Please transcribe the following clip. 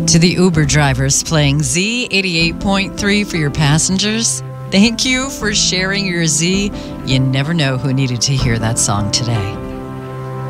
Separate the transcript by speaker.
Speaker 1: To the Uber drivers playing Z88.3 for your passengers, thank you for sharing your Z. You never know who needed to hear that song today.